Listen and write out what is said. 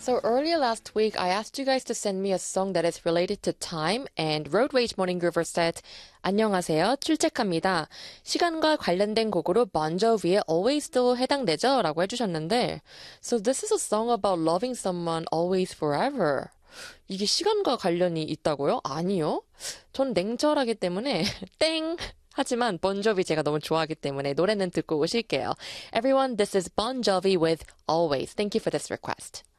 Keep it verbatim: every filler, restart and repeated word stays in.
So earlier last week, I asked you guys to send me a song that is related to time, and Road Rage Morning Groover said, 안녕하세요, 출첵합니다. 시간과 관련된 곡으로 Bon Jovi의 Always도 해당되죠? 라고 해주셨는데, so this is a song about loving someone always forever. 이게 시간과 관련이 있다고요? 아니요. 전 냉철하기 때문에 땡! 하지만 Bon Jovi 제가 너무 좋아하기 때문에 노래는 듣고 오실게요. Everyone, this is Bon Jovi with Always. Thank you for this request.